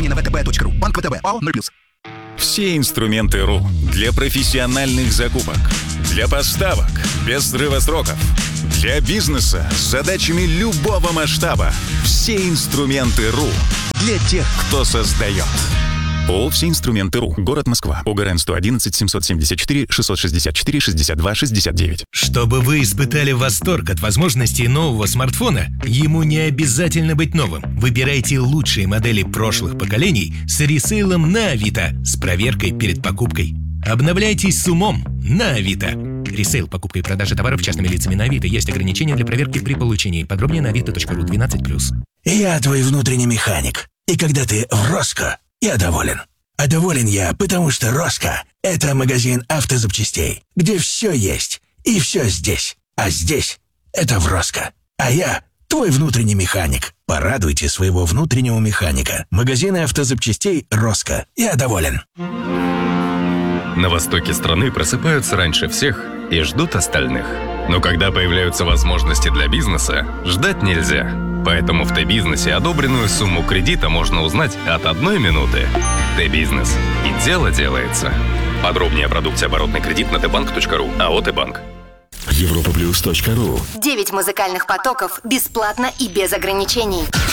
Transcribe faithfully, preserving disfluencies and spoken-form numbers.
Подробнее на вэ тэ бэ точка ру. Банк вэ тэ бэ, ОАО ноль плюс. Все инструменты РУ для профессиональных закупок, для поставок без срыва сроков, для бизнеса с задачами любого масштаба. Все инструменты РУ для тех, кто создает. ООО «Все инструменты РУ». Город Москва. ОГРН сто одиннадцать семьсот семьдесят четыре шестьсот шестьдесят четыре шестьдесят два шестьдесят девять. Чтобы вы испытали восторг от возможностей нового смартфона, ему не обязательно быть новым. Выбирайте лучшие модели прошлых поколений с ресейлом на Авито с проверкой перед покупкой. Обновляйтесь с умом на Авито. Ресейл, покупка и продажа товаров частными лицами на Авито. Есть ограничения для проверки при получении. Подробнее на авито точка ру двенадцать плюс. Я твой внутренний механик. И когда ты в Роско, я доволен. А доволен я, потому что Роско – это магазин автозапчастей, где все есть и все здесь. А здесь – это в Роско. А я – твой внутренний механик. Порадуйте своего внутреннего механика. Магазины автозапчастей Роско. Я доволен. На востоке страны просыпаются раньше всех и ждут остальных. Но когда появляются возможности для бизнеса, ждать нельзя. Поэтому в Т-бизнесе одобренную сумму кредита можно узнать от одной минуты. Т-бизнес. И дело делается. Подробнее о продукте оборотный кредит на тэ банк точка ру. АО «Т-банк». европа плюс точка ру. Девять музыкальных потоков бесплатно и без ограничений.